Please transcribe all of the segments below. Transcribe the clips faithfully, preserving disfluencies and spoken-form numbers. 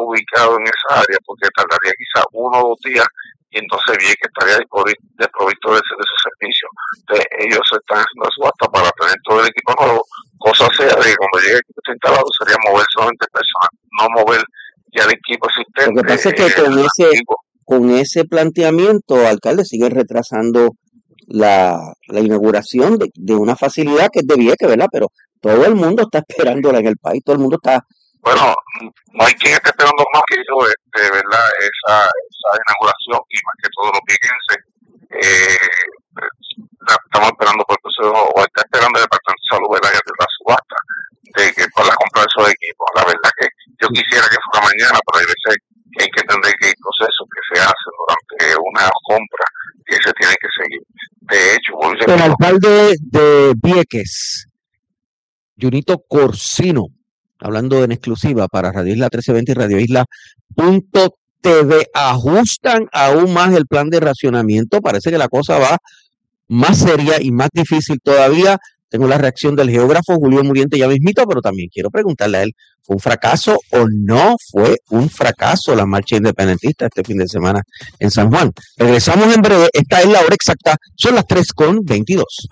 ubicado en esa área, porque tardaría quizá uno o dos días, y entonces bien que estaría desprovisto de ese, de ese servicio. Entonces, ellos están haciendo la subasta para tener todo el equipo nuevo, cosa sea de que cuando llegue el equipo instalado sería mover solamente personal, no mover ya el equipo existente. Lo que pasa es que con eh, ese, con ese planteamiento, alcalde, sigue retrasando la, la inauguración de, de una facilidad que es de Vieques, ¿verdad? Pero todo el mundo está esperándola en el país, todo el mundo está... Bueno, no hay quien esté esperando más que yo, este, ¿verdad? Esa, esa inauguración, y más que todos los viequenses, eh, la estamos esperando por eso, o está esperando el Departamento de Salud, ¿verdad? Que la subasta, de que para comprar esos equipos. La verdad que yo quisiera que fuera mañana, pero hay veces que hay que entender que hay procesos que se hacen durante una compra que se tienen que seguir. De hecho, el alcalde de Vieques, Junito Corsino, hablando en exclusiva para Radio Isla trece veinte y Radio Isla punto t v, ajustan aún más el plan de racionamiento. Parece que la cosa va más seria y más difícil todavía. Tengo la reacción del geógrafo Julio Muriente ya mismito, pero también quiero preguntarle a él, ¿fue un fracaso o no fue un fracaso la marcha independentista este fin de semana en San Juan? Regresamos en breve. Esta es la hora exacta, son las tres con veintidós.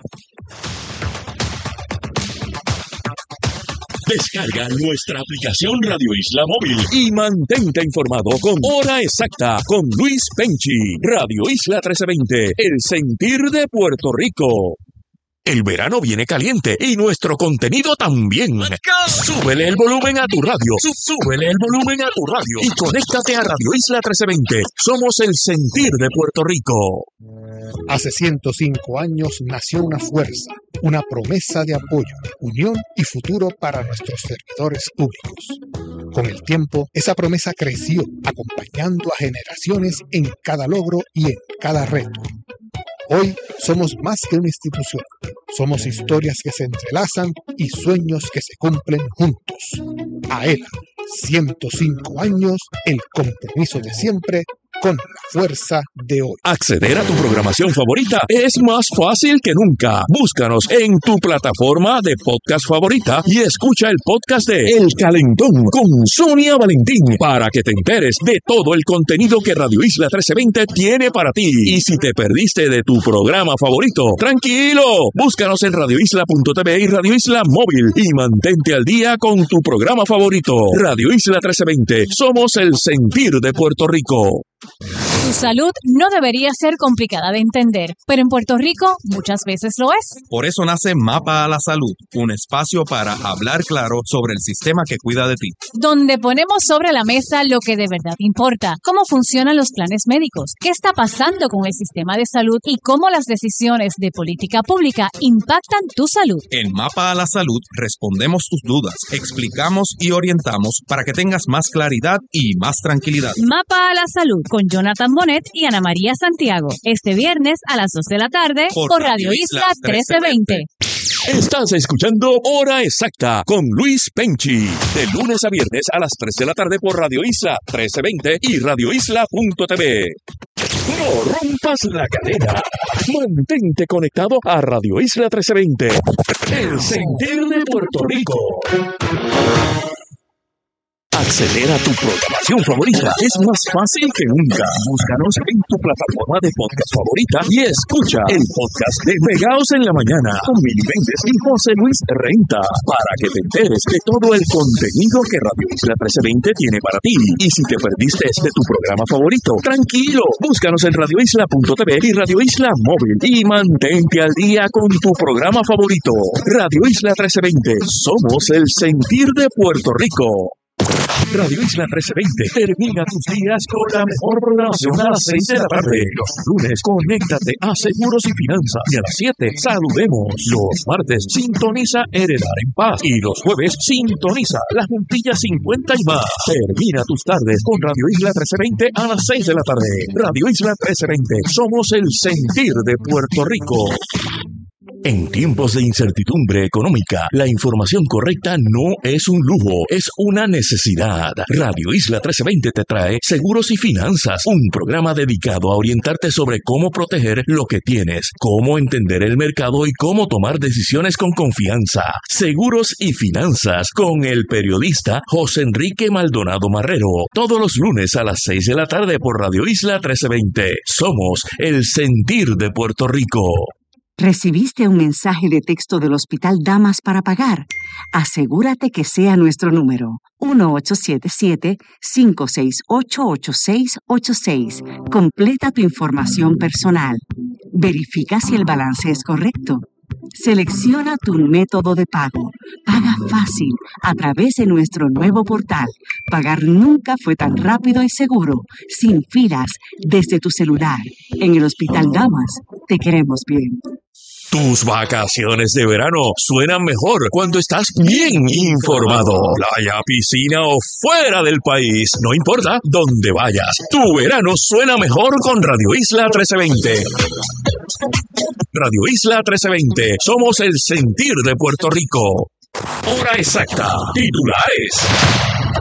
Descarga nuestra aplicación Radio Isla Móvil y mantente informado con Hora Exacta con Luis Penchi. Radio Isla trece veinte, el sentir de Puerto Rico. El verano viene caliente y nuestro contenido también. Súbele el volumen a tu radio. Súbele el volumen a tu radio. Y conéctate a Radio Isla trece veinte. Somos el sentir de Puerto Rico. Hace ciento cinco años nació una fuerza, una promesa de apoyo, unión y futuro para nuestros servidores públicos. Con el tiempo, esa promesa creció, acompañando a generaciones en cada logro y en cada reto. Hoy somos más que una institución. Somos historias que se entrelazan y sueños que se cumplen juntos. AELA, ciento cinco años, el compromiso de siempre con la fuerza de hoy. Acceder a tu programación favorita es más fácil que nunca. Búscanos en tu plataforma de podcast favorita y escucha el podcast de El Calentón con Sonia Valentín para que te enteres de todo el contenido que Radio Isla trece veinte tiene para ti. Y si te perdiste de tu programa favorito, tranquilo, búscanos en radio isla punto t v y Radio Isla Móvil y mantente al día con tu programa favorito. Radio Isla trece veinte, somos el sentir de Puerto Rico. Tu salud no debería ser complicada de entender, pero en Puerto Rico muchas veces lo es. Por eso nace Mapa a la Salud, un espacio para hablar claro sobre el sistema que cuida de ti. Donde ponemos sobre la mesa lo que de verdad importa, cómo funcionan los planes médicos, qué está pasando con el sistema de salud y cómo las decisiones de política pública impactan tu salud. En Mapa a la Salud respondemos tus dudas, explicamos y orientamos para que tengas más claridad y más tranquilidad. Mapa a la Salud con Jonathan Bonet y Ana María Santiago. Este viernes a las dos de la tarde por, por Radio Isla trece veinte. Estás escuchando Hora Exacta con Luis Penchi. De lunes a viernes a las tres de la tarde por Radio Isla trece veinte y Radio Isla punto t v. No rompas la cadena. Mantente conectado a Radio Isla trece veinte. El sentir de Puerto Rico. Acceder a tu programación favorita es más fácil que nunca. Búscanos en tu plataforma de podcast favorita y escucha el podcast de Pegaos en la Mañana con Mili Méndez y José Luis Renta para que te enteres de todo el contenido que Radio Isla trece veinte tiene para ti. Y si te perdiste de tu programa favorito, tranquilo, búscanos en radio isla punto t v y Radio Isla Móvil y mantente al día con tu programa favorito. Radio Isla trece veinte, somos el sentir de Puerto Rico. Radio Isla trece veinte termina tus días con la mejor programación a las seis de la tarde. Los lunes, conéctate a Seguros y Finanzas. Y a las siete, saludemos. Los martes, sintoniza Heredar en Paz. Y los jueves, sintoniza La Juntilla cincuenta y más. Termina tus tardes con Radio Isla trece veinte a las seis de la tarde. Radio Isla trece veinte, somos el sentir de Puerto Rico. En tiempos de incertidumbre económica, la información correcta no es un lujo, es una necesidad. Radio Isla trece veinte te trae Seguros y Finanzas, un programa dedicado a orientarte sobre cómo proteger lo que tienes, cómo entender el mercado y cómo tomar decisiones con confianza. Seguros y Finanzas con el periodista José Enrique Maldonado Marrero, todos los lunes a las seis de la tarde por Radio Isla trece veinte. Somos el sentir de Puerto Rico. ¿Recibiste un mensaje de texto del Hospital Damas para pagar? Asegúrate que sea nuestro número, uno ocho siete siete, cinco seis ocho, ocho seis ocho seis. Completa tu información personal. Verifica si el balance es correcto. Selecciona tu método de pago. Paga fácil a través de nuestro nuevo portal. Pagar nunca fue tan rápido y seguro, sin filas, desde tu celular. En el Hospital Damas, te queremos bien. Tus vacaciones de verano suenan mejor cuando estás bien informado. Playa, piscina o fuera del país, no importa dónde vayas. Tu verano suena mejor con Radio Isla trece veinte. Radio Isla trece veinte. Somos el sentir de Puerto Rico. Hora exacta. Titulares.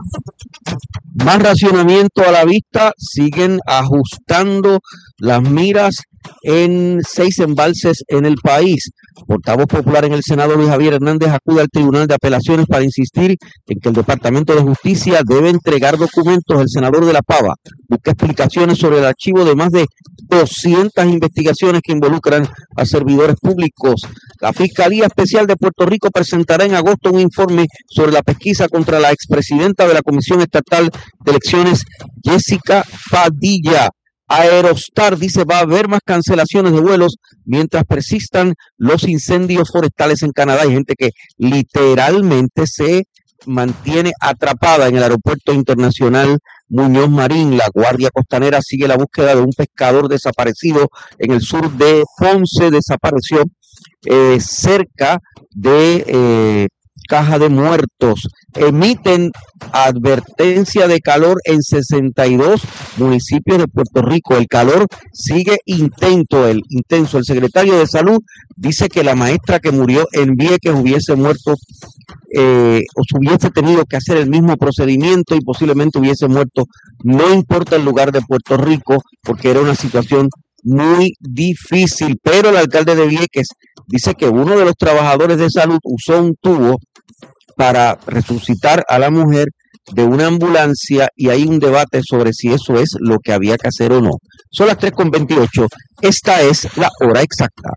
Más racionamiento a la vista, siguen ajustando las miras en seis embalses en el país. Portavoz popular en el Senado, Luis Javier Hernández, acude al Tribunal de Apelaciones para insistir en que el Departamento de Justicia debe entregar documentos. El senador de La Pava busca explicaciones sobre el archivo de más de doscientas investigaciones que involucran a servidores públicos. La Fiscalía Especial de Puerto Rico presentará en agosto un informe sobre la pesquisa contra la expresidenta de la Comisión Estatal de Elecciones, Jessica Padilla. Aerostar dice va a haber más cancelaciones de vuelos mientras persistan los incendios forestales en Canadá. Hay gente que literalmente se mantiene atrapada en el aeropuerto internacional Muñoz Marín. La Guardia Costanera sigue la búsqueda de un pescador desaparecido en el sur de Ponce. Desapareció eh, cerca de eh, Caja de Muertos. Emiten advertencia de calor en sesenta y dos municipios de Puerto Rico. El calor sigue intenso, el intenso. El secretario de Salud dice que la maestra que murió en Vieques hubiese muerto eh, o se hubiese tenido que hacer el mismo procedimiento y posiblemente hubiese muerto, no importa el lugar de Puerto Rico, porque era una situación muy difícil. Pero el alcalde de Vieques dice que uno de los trabajadores de salud usó un tubo para resucitar a la mujer de una ambulancia y hay un debate sobre si eso es lo que había que hacer o no. Son las tres con veintiocho. Esta es la hora exacta.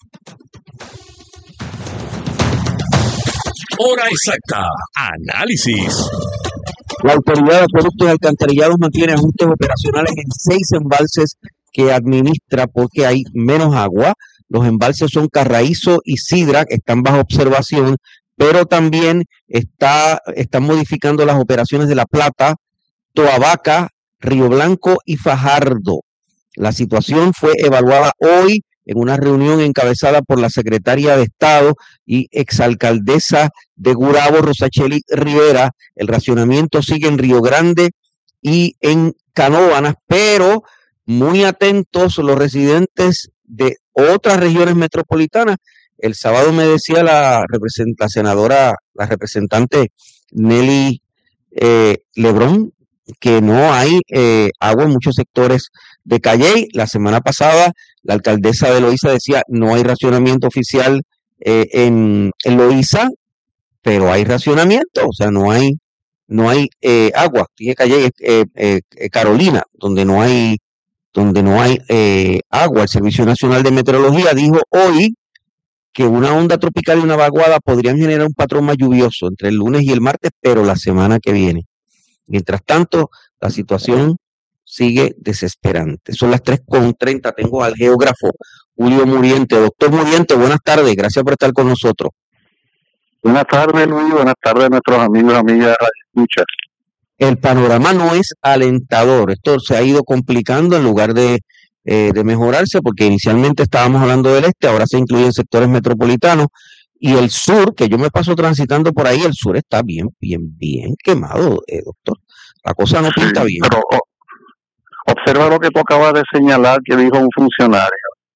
Hora exacta. Análisis. La Autoridad de Acueductos y Alcantarillados mantiene ajustes operacionales en seis embalses que administra porque hay menos agua. Los embalses son Carraízo y Sidra, que están bajo observación, pero también está, están modificando las operaciones de La Plata, Toabaca, Río Blanco y Fajardo. La situación fue evaluada hoy en una reunión encabezada por la secretaria de Estado y exalcaldesa de Gurabo, Rosacheli Rivera. El racionamiento sigue en Río Grande y en Canóvanas, pero muy atentos los residentes de otras regiones metropolitanas. El sábado me decía la, la senadora, la representante Nelly eh, Lebrón, que no hay eh, agua en muchos sectores de Calley. La semana pasada la alcaldesa de Loíza decía no hay racionamiento oficial eh, en, en Loíza, pero hay racionamiento, o sea, no hay no hay eh, agua. Dije Calley, eh, eh, eh, Carolina, donde no hay donde no hay eh, agua. El Servicio Nacional de Meteorología dijo hoy que una onda tropical y una vaguada podrían generar un patrón más lluvioso entre el lunes y el martes, pero la semana que viene. Mientras tanto, la situación sigue desesperante. Son las tres con treinta. Tengo al geógrafo Julio Muriente. Doctor Muriente, buenas tardes. Gracias por estar con nosotros. Buenas tardes, Luis. Buenas tardes a nuestros amigos y amigas de Radio Escucha. El panorama no es alentador. Esto se ha ido complicando en lugar de, eh, de mejorarse, porque inicialmente estábamos hablando del este, ahora se incluyen sectores metropolitanos. Y el sur, que yo me paso transitando por ahí, el sur está bien, bien, bien quemado, eh, doctor. La cosa no pinta sí, bien. Pero observa lo que tú acabas de señalar, que dijo un funcionario,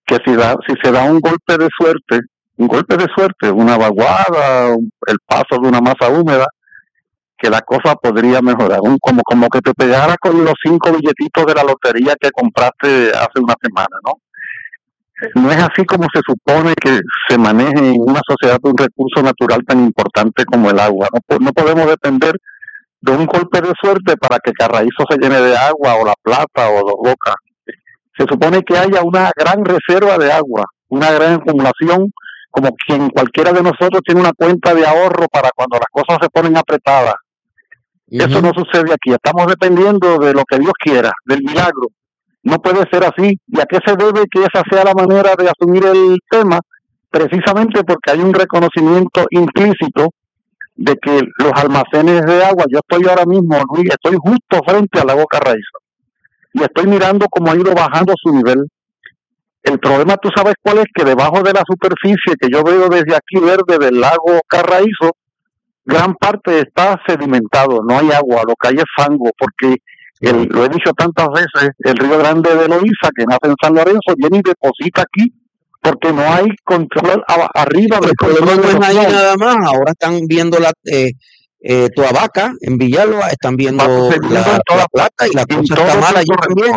que si, da, si se da un golpe de suerte, un golpe de suerte, una vaguada, el paso de una masa húmeda, que la cosa podría mejorar, un, como, como que te pegara con los cinco billetitos de la lotería que compraste hace una semana, ¿no? No es así como se supone que se maneje en una sociedad de un recurso natural tan importante como el agua. No, no podemos depender de un golpe de suerte para que Carraízo se llene de agua, o La Plata, o Dos Bocas. Se supone que haya una gran reserva de agua, una gran acumulación, como quien cualquiera de nosotros tiene una cuenta de ahorro para cuando las cosas se ponen apretadas. Uh-huh. Eso no sucede aquí. Estamos dependiendo de lo que Dios quiera, del milagro. No puede ser así. ¿Y a qué se debe que esa sea la manera de asumir el tema? Precisamente porque hay un reconocimiento implícito de que los almacenes de agua, yo estoy ahora mismo, Luis, estoy justo frente al lago Carraízo y estoy mirando cómo ha ido bajando su nivel. El problema, tú sabes cuál es, que debajo de la superficie que yo veo desde aquí verde del lago Carraízo, gran parte está sedimentado, no hay agua, lo que hay es fango, porque el, lo he dicho tantas veces, el Río Grande de Loíza, que nace en San Lorenzo, viene y deposita aquí, porque no hay control a, arriba. El problema no es ahí nada más, ahora están viendo la eh, eh, Toabaca, en Villalba, están viendo la, la Plata, y la cosa está mala allí también.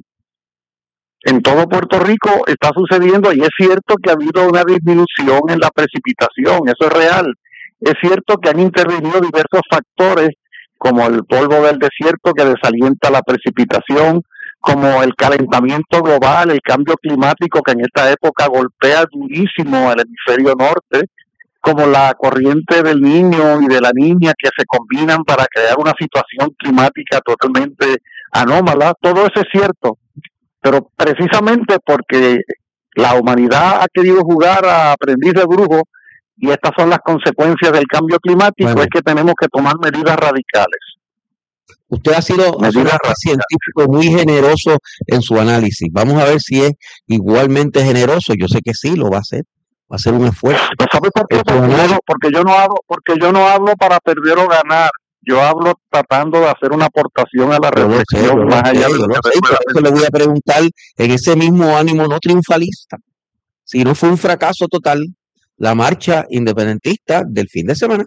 En todo Puerto Rico está sucediendo, y es cierto que ha habido una disminución en la precipitación, eso es real. Es cierto que han intervenido diversos factores, como el polvo del desierto que desalienta la precipitación, como el calentamiento global, el cambio climático que en esta época golpea durísimo al hemisferio norte, como la corriente del niño y de la niña que se combinan para crear una situación climática totalmente anómala. Todo eso es cierto, pero precisamente porque la humanidad ha querido jugar a aprendiz de brujo, y estas son las consecuencias del cambio climático, bueno, es que tenemos que tomar medidas radicales. Usted ha sido un científico muy generoso en su análisis. Vamos a ver si es igualmente generoso. Yo sé que sí, lo va a hacer. Va a hacer un esfuerzo. ¿No sabe por qué? Porque, no, porque yo no hablo, porque yo no hablo para perder o ganar. Yo hablo tratando de hacer una aportación a la reflexión más allá de lo que sé, por eso le voy a preguntar en ese mismo ánimo no triunfalista. Si no fue un fracaso total la marcha independentista del fin de semana.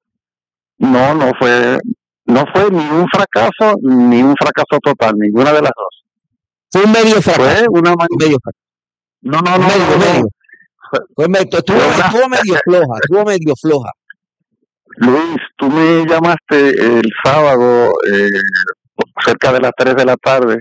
No, no fue, no fue ni un fracaso ni un fracaso total, ninguna de las dos. Fue un medio fracaso. Fue una man... medio fracaso. No, no, no. Medio, no, medio. Fue medio, estuvo, estuvo medio floja, estuvo medio floja. Luis, tú me llamaste el sábado eh, cerca de las tres de la tarde,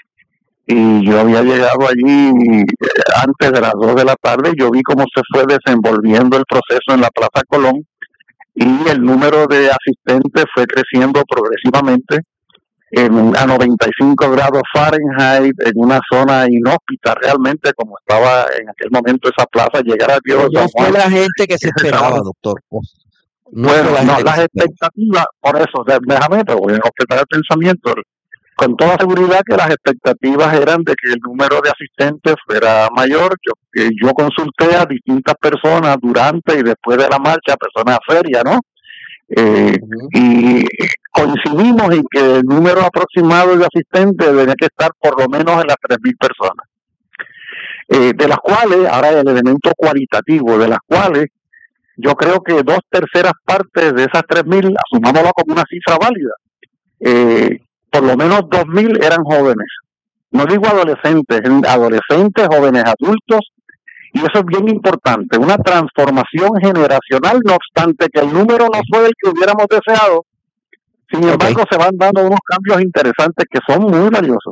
y yo había llegado allí antes de las dos de la tarde. Yo vi cómo se fue desenvolviendo el proceso en la Plaza Colón, y el número de asistentes fue creciendo progresivamente en, a noventa y cinco grados Fahrenheit, en una zona inhóspita realmente, como estaba en aquel momento esa plaza. Llegar a Dios. No fue la gente que se esperaba, doctor. No bueno, la no, las expectativas, por eso, déjame, pero voy a completar el pensamiento. Con toda seguridad que las expectativas eran de que el número de asistentes fuera mayor. Yo, eh, yo consulté a distintas personas durante y después de la marcha, personas serias, ¿no? Eh, uh-huh. Y coincidimos en que el número aproximado de asistentes debía que estar por lo menos en las tres mil personas. Eh, de las cuales, ahora el elemento cualitativo, de las cuales yo creo que dos terceras partes de esas tres mil, asumámoslo como una cifra válida, eh, por lo menos dos mil eran jóvenes. No digo adolescentes, adolescentes, jóvenes adultos, y eso es bien importante, una transformación generacional, no obstante que el número no fue el que hubiéramos deseado. Sin embargo, okay, se van dando unos cambios interesantes que son muy valiosos.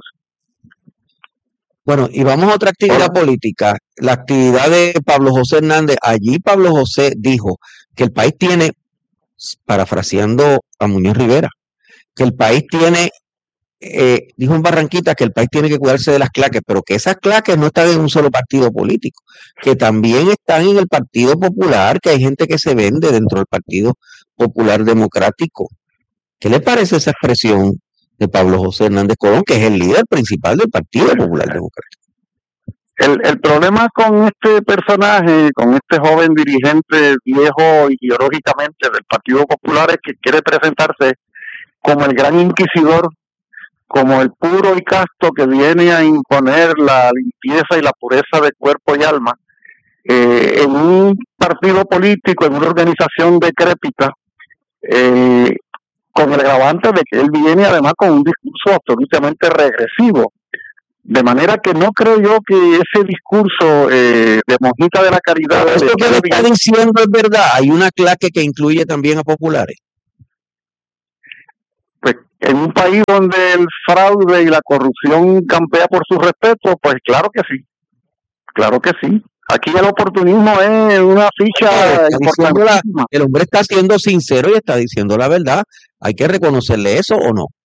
Bueno, y vamos a otra actividad Hola. política, la actividad de Pablo José Hernández. Allí Pablo José dijo que el país tiene, parafraseando a Muñoz Rivera, que el país tiene, eh, dijo en Barranquita que el país tiene que cuidarse de las claques, pero que esas claques no están en un solo partido político, que también están en el Partido Popular, que hay gente que se vende dentro del Partido Popular Democrático. ¿Qué le parece esa expresión de Pablo José Hernández Colón, que es el líder principal del Partido Popular Democrático? El, el problema con este personaje, con este joven dirigente viejo ideológicamente del Partido Popular, es que quiere presentarse como el gran inquisidor, como el puro y casto que viene a imponer la limpieza y la pureza de cuerpo y alma, eh, en un partido político, en una organización decrépita, eh, con el agravante de que él viene además con un discurso absolutamente regresivo. De manera que no creo yo que ese discurso eh, de monjita de la caridad... Esto que le está diciendo es verdad. Hay una claque que incluye también a populares. Pues en un país donde el fraude y la corrupción campea por su respeto, pues claro que sí. Claro que sí. Aquí el oportunismo es una ficha importantísima. El hombre está siendo sincero y está diciendo la verdad. Hay que reconocerle eso o no.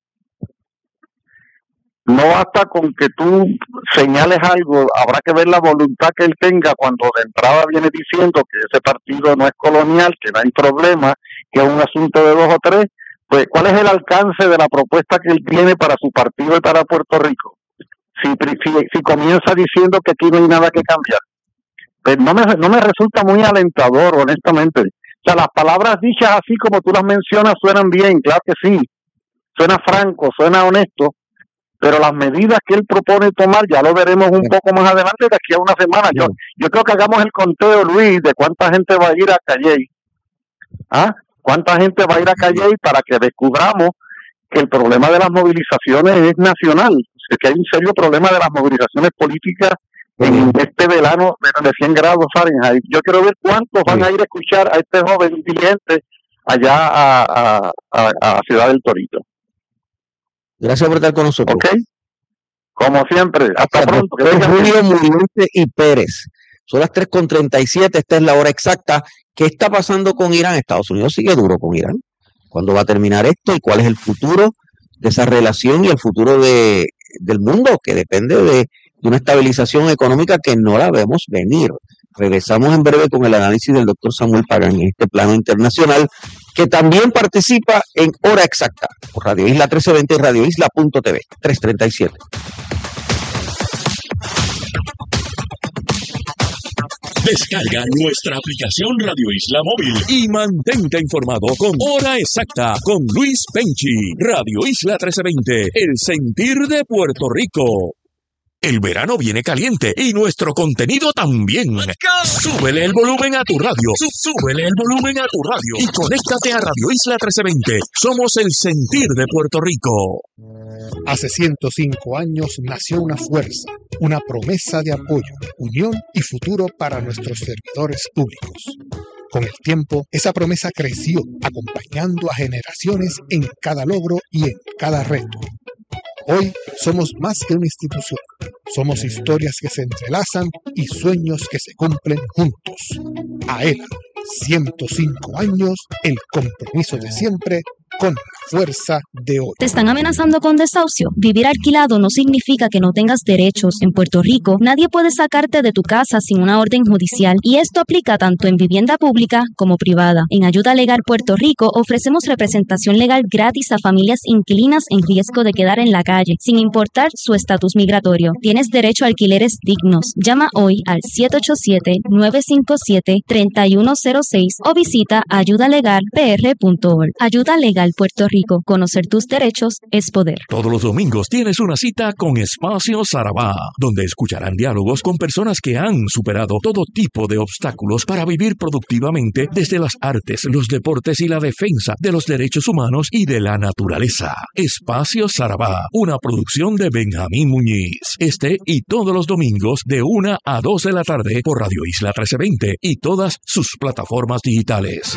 No basta con que tú señales algo, habrá que ver la voluntad que él tenga cuando de entrada viene diciendo que ese partido no es colonial, que no hay problema, que es un asunto de dos o tres. Pues, ¿cuál es el alcance de la propuesta que él tiene para su partido y para Puerto Rico? Si, si, si comienza diciendo que aquí no hay nada que cambiar. Pues no me, no me resulta muy alentador, honestamente. O sea, las palabras dichas así como tú las mencionas suenan bien, claro que sí. Suena franco, suena honesto. Pero las medidas que él propone tomar ya lo veremos un poco más adelante, de aquí a una semana. Yo yo creo que hagamos el conteo, Luis, de cuánta gente va a ir a Calley. ¿Ah? ¿Cuánta gente va a ir a Calley para que descubramos que el problema de las movilizaciones es nacional? Es que hay un serio problema de las movilizaciones políticas en este verano de cien grados Fahrenheit. Yo quiero ver cuántos van a ir a escuchar a este joven dirigente allá a, a, a, a Ciudad del Torito. Gracias por estar con nosotros. Ok. Como siempre. Hasta pronto. Julio Muriente y Pérez. Son las tres con treinta y siete. Esta es la hora exacta. ¿Qué está pasando con Irán? Estados Unidos sigue duro con Irán. ¿Cuándo va a terminar esto? ¿Y cuál es el futuro de esa relación y el futuro de, del mundo? Que depende de, de una estabilización económica que no la vemos venir. Regresamos en breve con el análisis del doctor Samuel Pagán en este plano internacional, que también participa en Hora Exacta por Radio Isla trece veinte y Radio Isla punto T V. tres treinta y siete. Descarga nuestra aplicación Radio Isla Móvil y mantente informado con Hora Exacta con Luis Penchi. Radio Isla trece veinte, el sentir de Puerto Rico. El verano viene caliente y nuestro contenido también. Súbele el volumen a tu radio. Súbele el volumen a tu radio. Y conéctate a Radio Isla trece veinte. Somos el sentir de Puerto Rico. Hace ciento cinco años nació una fuerza, una promesa de apoyo, unión y futuro para nuestros servidores públicos. Con el tiempo, esa promesa creció, acompañando a generaciones en cada logro y en cada reto. Hoy somos más que una institución. Somos historias que se entrelazan y sueños que se cumplen juntos. AELA, ciento cinco años, el compromiso de siempre con la fuerza de hoy. ¿Te están amenazando con desahucio? Vivir alquilado no significa que no tengas derechos. En Puerto Rico, nadie puede sacarte de tu casa sin una orden judicial, y esto aplica tanto en vivienda pública como privada. En Ayuda Legal Puerto Rico ofrecemos representación legal gratis a familias inquilinas en riesgo de quedar en la calle, sin importar su estatus migratorio. Tienes derecho a alquileres dignos. Llama hoy al siete ocho siete, nueve cinco siete, tres uno cero seis o visita ayuda legal p r punto org. Ayuda Legal Puerto Rico. Conocer tus derechos es poder. Todos los domingos tienes una cita con Espacio Sarabá, donde escucharán diálogos con personas que han superado todo tipo de obstáculos para vivir productivamente desde las artes, los deportes y la defensa de los derechos humanos y de la naturaleza. Espacio Sarabá, una producción de Benjamín Muñiz. Este y todos los domingos de una a dos de la tarde por Radio Isla trece veinte y todas sus plataformas digitales.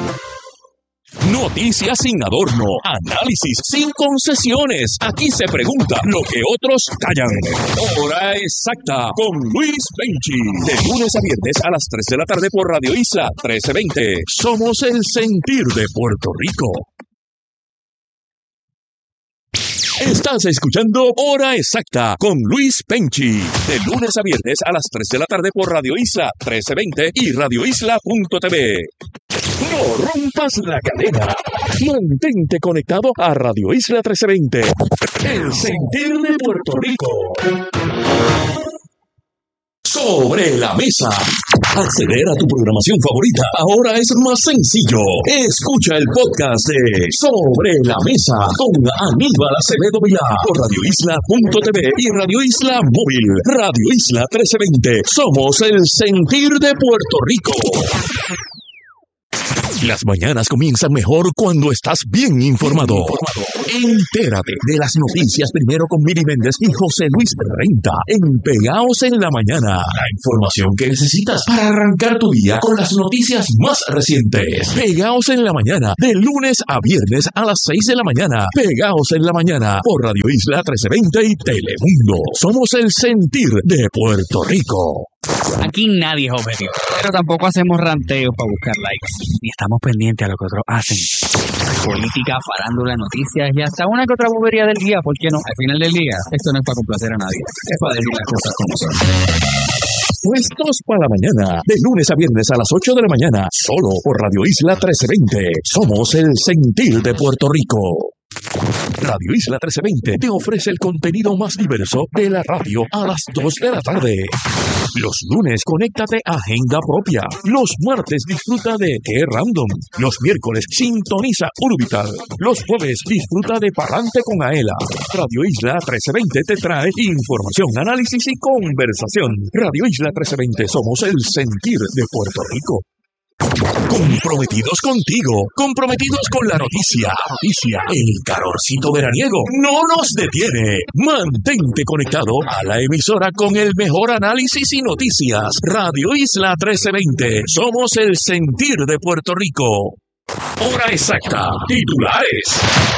Noticias sin adorno, análisis sin concesiones. Aquí se pregunta lo que otros callan. Hora Exacta con Luis Penchi. De lunes a viernes a las tres de la tarde por Radio Isla trece veinte. Somos el sentir de Puerto Rico. Estás escuchando Hora Exacta con Luis Penchi. De lunes a viernes a las tres de la tarde por Radio Isla trece veinte y Radio Isla punto T V. No rompas la cadena. Mantente conectado a Radio Isla trece veinte. El sentir de Puerto Rico. Sobre la Mesa. Acceder a tu programación favorita ahora es más sencillo. Escucha el podcast de Sobre la Mesa con Aníbal Acevedo Vilá por radio isla punto t v y Radio Isla Móvil. Radio Isla trece veinte. Somos el sentir de Puerto Rico. Las mañanas comienzan mejor cuando estás bien informado. Entérate de las noticias primero con Miri Méndez y José Luis Renta en Pegaos en la Mañana. La información que necesitas para arrancar tu día con las noticias más recientes. Pegaos en la Mañana, de lunes a viernes a las seis de la mañana. Pegaos en la Mañana por Radio Isla trece veinte y Telemundo. Somos el sentir de Puerto Rico. Aquí nadie es objetivo, pero tampoco hacemos ranteos para buscar likes, ni estamos pendientes a lo que otros hacen. Política, farándula, noticias y hasta una que otra bobería del día, ¿por qué no? Al final del día, esto no es para complacer a nadie, es para decir las cosas como son. Puestos para la mañana, de lunes a viernes a las ocho de la mañana, solo por Radio Isla trece veinte. Somos el sentir de Puerto Rico. Radio Isla trece veinte te ofrece el contenido más diverso de la radio a las dos de la tarde. Los lunes, conéctate a Agenda Propia. Los martes, disfruta de Qué Random. Los miércoles, sintoniza Urbital. Los jueves, disfruta de Palante con Aela. Radio Isla trece veinte te trae información, análisis y conversación. Radio Isla trece veinte, somos el sentir de Puerto Rico. Comprometidos contigo, comprometidos con la noticia. Noticia, el calorcito veraniego no nos detiene. Mantente conectado a la emisora con el mejor análisis y noticias. Radio Isla trece veinte, somos el sentir de Puerto Rico. Hora exacta, titulares.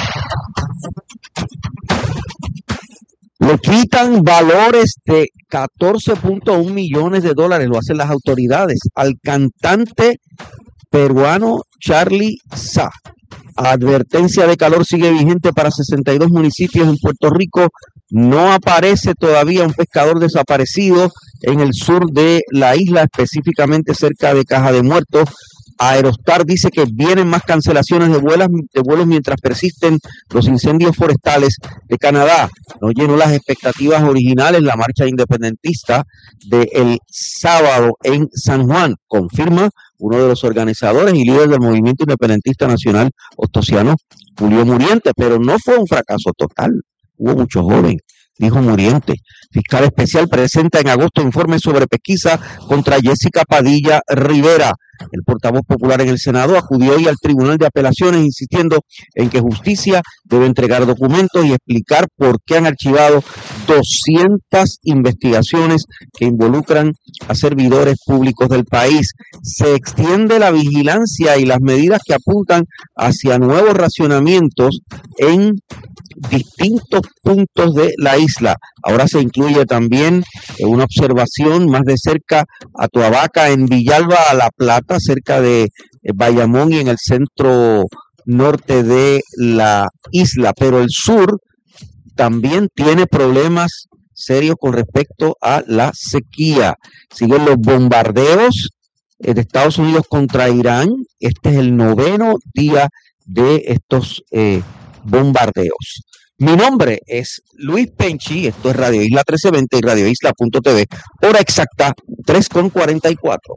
Le quitan valores de catorce punto uno millones de dólares, lo hacen las autoridades, al cantante peruano Charly Sa. Advertencia de calor sigue vigente para sesenta y dos municipios en Puerto Rico. No aparece todavía un pescador desaparecido en el sur de la isla, específicamente cerca de Caja de Muertos. Aerostar dice que vienen más cancelaciones de vuelos, de vuelos mientras persisten los incendios forestales de Canadá. No llenó las expectativas originales la marcha independentista del sábado en San Juan, confirma uno de los organizadores y líder del movimiento independentista nacional ostosiano, Julio Muriente, pero no fue un fracaso total, hubo muchos jóvenes. Dijo Muriente. Fiscal especial presenta en agosto informe sobre pesquisa contra Jessica Padilla Rivera. El portavoz popular en el Senado acudió hoy al Tribunal de Apelaciones insistiendo en que justicia debe entregar documentos y explicar por qué han archivado doscientas investigaciones que involucran a servidores públicos del país. Se extiende la vigilancia y las medidas que apuntan hacia nuevos racionamientos en distintos puntos de la isla. Ahora se incluye también una observación más de cerca a Tuabaca, en Villalba, a La Plata, cerca de Bayamón y en el centro norte de la isla. Pero el sur también tiene problemas serios con respecto a la sequía. Siguen los bombardeos de Estados Unidos contra Irán. Este es el noveno día de estos eh, bombardeos. Mi nombre es Luis Penchi, esto es Radio Isla trece veinte y Radio Isla punto t v. Hora exacta, tres con cuarenta y cuatro.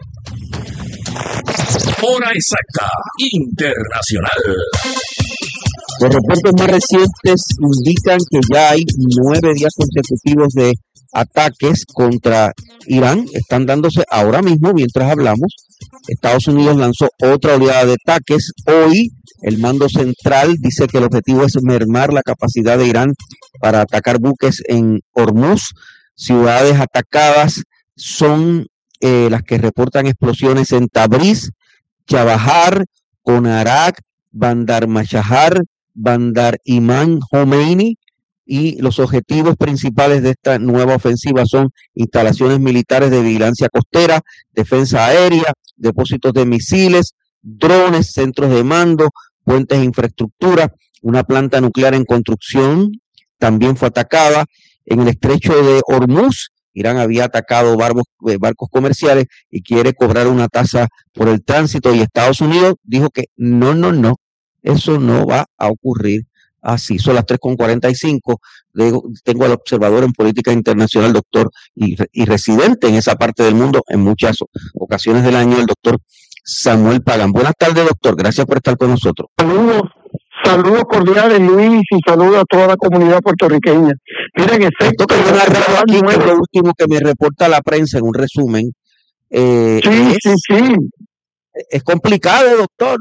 Hora exacta, internacional. Los reportes más recientes indican que ya hay nueve días consecutivos de ataques contra Irán. Están dándose ahora mismo, mientras hablamos. Estados Unidos lanzó otra oleada de ataques. Hoy el mando central dice que el objetivo es mermar la capacidad de Irán para atacar buques en Hormuz. Ciudades atacadas son eh, las que reportan explosiones en Tabriz, Chabahar, Konarak, Bandar Mashahar, Bandar Imam Khomeini, y los objetivos principales de esta nueva ofensiva son instalaciones militares de vigilancia costera, defensa aérea, depósitos de misiles, drones, centros de mando, puentes de infraestructura. Una planta nuclear en construcción también fue atacada. En el estrecho de Hormuz, Irán había atacado barcos, barcos comerciales y quiere cobrar una tasa por el tránsito, y Estados Unidos dijo que no, no, no, eso no va a ocurrir. así. Son las tres con cuarenta y cinco. Tengo al observador en política internacional, doctor y, y residente en esa parte del mundo en muchas ocasiones del año, el doctor Samuel Pagán. Buenas tardes, doctor. Gracias por estar con nosotros. Saludos, saludos cordiales, Luis, y saludos a toda la comunidad puertorriqueña. Miren, efecto que yo narrado aquí, que es lo último que me reporta la prensa en un resumen. Eh, sí, es, sí, sí. Es complicado, doctor.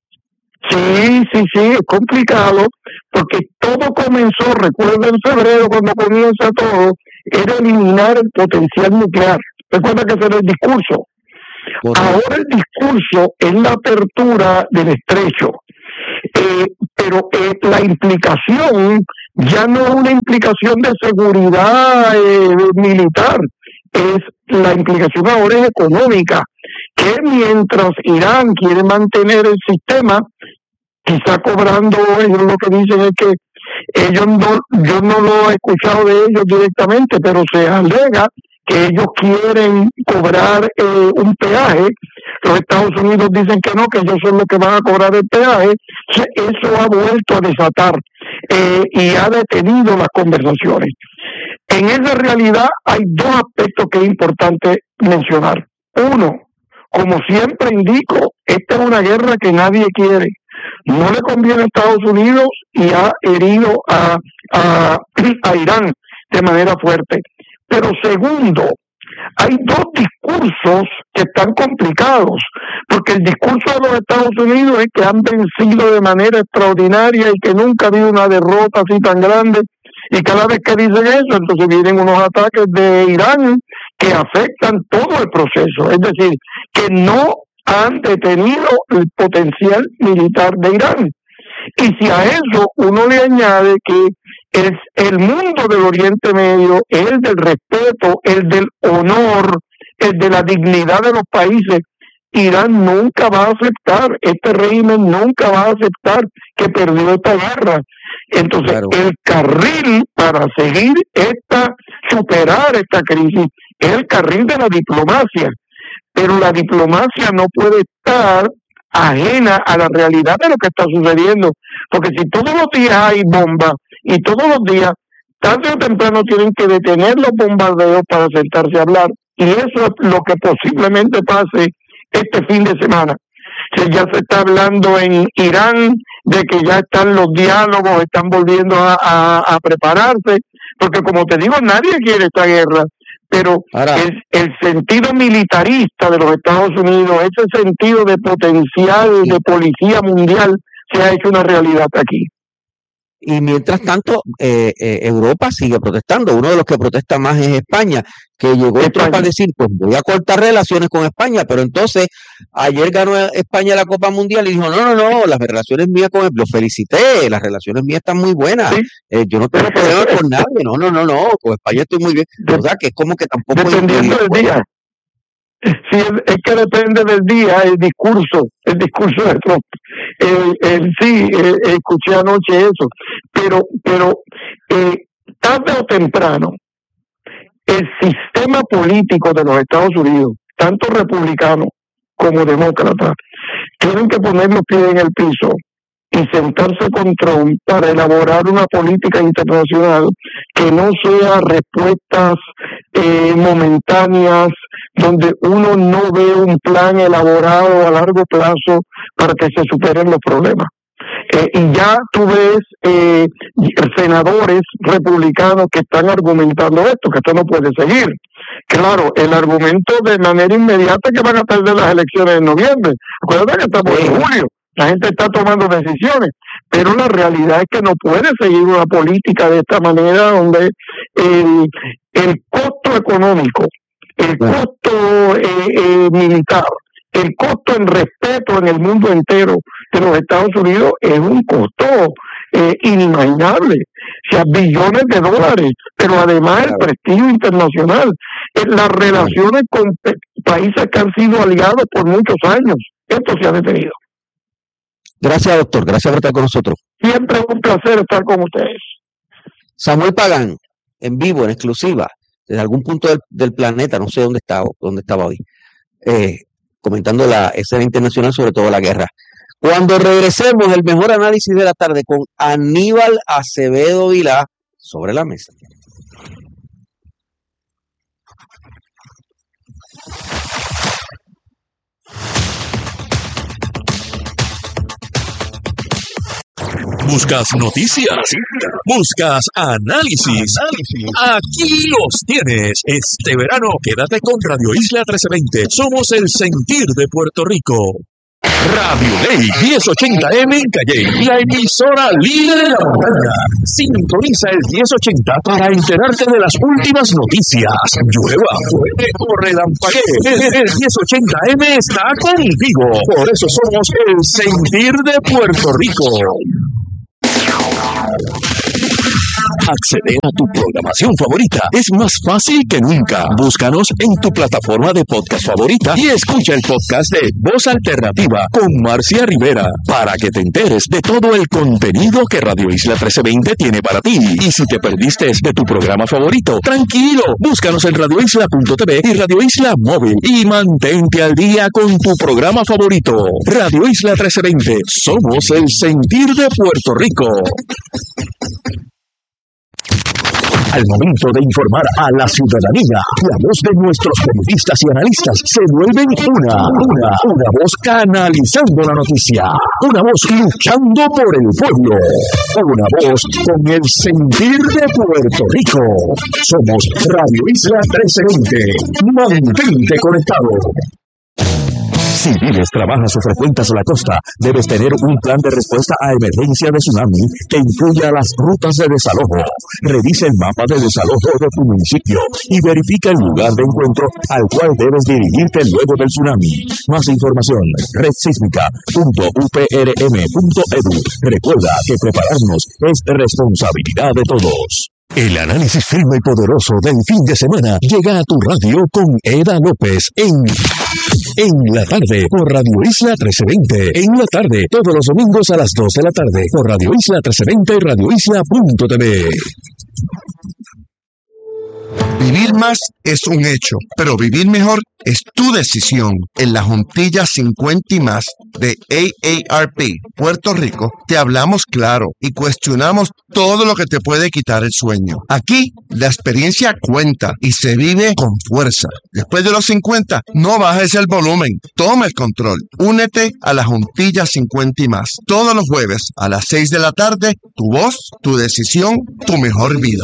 Sí, sí, sí, es complicado, porque todo comenzó, recuerdo en febrero, cuando comienza todo, era eliminar el potencial nuclear. Recuerda que ese era el discurso. Correcto. Ahora el discurso es la apertura del estrecho, eh, pero eh, la implicación ya no es una implicación de seguridad eh, militar, es la implicación ahora es económica, que mientras Irán quiere mantener el sistema, quizá cobrando, ellos lo que dicen es que ellos no, yo no lo he escuchado de ellos directamente, pero se alega que ellos quieren cobrar eh, un peaje. Los Estados Unidos dicen que no, que ellos son los que van a cobrar el peaje. Eso ha vuelto a desatar eh, y ha detenido las conversaciones. En esa realidad hay dos aspectos que es importante mencionar. Uno, como siempre indico, esta es una guerra que nadie quiere. No le conviene a Estados Unidos y ha herido a, a, a Irán de manera fuerte. Pero segundo, hay dos discursos que están complicados, porque el discurso de los Estados Unidos es que han vencido de manera extraordinaria y que nunca ha habido una derrota así tan grande, y cada vez que dicen eso, entonces vienen unos ataques de Irán que afectan todo el proceso, es decir, que no han detenido el potencial militar de Irán. Y si a eso uno le añade que es el mundo del Oriente Medio, el del respeto, el del honor, el de la dignidad de los países, Irán nunca va a aceptar, este régimen nunca va a aceptar que perdió esta guerra. Entonces, claro, el carril para seguir esta, superar esta crisis, es el carril de la diplomacia. Pero la diplomacia no puede estar ajena a la realidad de lo que está sucediendo, porque si todos los días hay bombas y todos los días, tarde o temprano tienen que detener los bombardeos para sentarse a hablar, y eso es lo que posiblemente pase este fin de semana. Si ya se está hablando en Irán de que ya están los diálogos, están volviendo a, a, a prepararse, porque como te digo, nadie quiere esta guerra, pero el, el sentido militarista de los Estados Unidos, ese sentido de potencial de policía mundial, se ha hecho una realidad aquí. Y mientras tanto, eh, eh, Europa sigue protestando. Uno de los que protesta más es España, que llegó Trump a decir, pues voy a cortar relaciones con España, pero entonces ayer ganó España la Copa Mundial y dijo, no, no, no, las relaciones mías con él, lo felicité, las relaciones mías están muy buenas, sí. eh, yo no tengo problema con nadie, no, no, no, no, con España estoy muy bien. O sea, que es como que tampoco... Dependiendo del día. Sí, es, es que depende del día, el discurso, el discurso de Trump. El, el, sí, el, escuché anoche eso, pero, pero eh, tarde o temprano, el sistema político de los Estados Unidos, tanto republicanos como demócratas, tienen que poner los pies en el piso y sentarse con Trump para elaborar una política internacional que no sea respuestas eh, momentáneas, donde uno no ve un plan elaborado a largo plazo para que se superen los problemas. Eh, y ya tú ves eh, senadores republicanos que están argumentando esto, que esto no puede seguir. Claro, el argumento de manera inmediata es que van a perder las elecciones en noviembre. Acuérdate que estamos en julio. La gente está tomando decisiones, pero la realidad es que no puede seguir una política de esta manera donde el, el costo económico, el costo eh, eh, militar, el costo en respeto en el mundo entero de los Estados Unidos es un costo eh, inimaginable, o sea, billones de dólares, pero además el prestigio internacional, eh, las relaciones con países que han sido aliados por muchos años, esto se ha detenido. Gracias, doctor. Gracias por estar con nosotros. Siempre es un placer estar con ustedes. Samuel Pagán, en vivo, en exclusiva, desde algún punto del, del planeta, no sé dónde estaba, dónde estaba hoy, eh, comentando la escena internacional, sobre todo la guerra. Cuando regresemos, el mejor análisis de la tarde con Aníbal Acevedo Vilá sobre la mesa. ¿Buscas noticias? ¿Buscas análisis? Aquí los tienes. Este verano quédate con Radio Isla trece veinte. Somos el sentir de Puerto Rico. Radio Ley diez ochenta M en Calle, la emisora líder de la montaña. Sintoniza el diez ochenta para enterarte de las últimas noticias. Llueva, fuerte o relampaguee. El diez ochenta M está contigo. Por eso somos el sentir de Puerto Rico. Acceder a tu programación favorita es más fácil que nunca. Búscanos en tu plataforma de podcast favorita y escucha el podcast de Voz Alternativa con Marcia Rivera para que te enteres de todo el contenido que Radio Isla trece veinte tiene para ti. Y si te perdiste de tu programa favorito, tranquilo, búscanos en radio isla punto t v y Radio Isla Móvil y mantente al día con tu programa favorito. Radio Isla trece veinte, somos el sentir de Puerto Rico. Al momento de informar a la ciudadanía, la voz de nuestros periodistas y analistas se vuelven una, una, una voz canalizando la noticia, una voz luchando por el pueblo, una voz con el sentir de Puerto Rico. Somos Radio Isla trece veinte. Mantente conectado. Si vives, trabajas o frecuentas la costa, debes tener un plan de respuesta a emergencia de tsunami que incluya las rutas de desalojo. Revisa el mapa de desalojo de tu municipio y verifica el lugar de encuentro al cual debes dirigirte luego del tsunami. Más información, red sísmica punto u p r m punto e d u. Recuerda que prepararnos es responsabilidad de todos. El análisis firme y poderoso del fin de semana llega a tu radio con Eda López en En la tarde por Radio Isla trece veinte. En la tarde, todos los domingos a las dos de la tarde por Radio Isla trece veinte y radio isla punto t v. Vivir más es un hecho, pero vivir mejor es tu decisión. En la Juntilla cincuenta y más de A A R P Puerto Rico te hablamos claro y cuestionamos todo lo que te puede quitar el sueño. Aquí la experiencia cuenta y se vive con fuerza. Después de los cincuenta, no bajes el volumen, toma el control. Únete a la Juntilla cincuenta y más. Todos los jueves a las seis de la tarde, tu voz, tu decisión, tu mejor vida.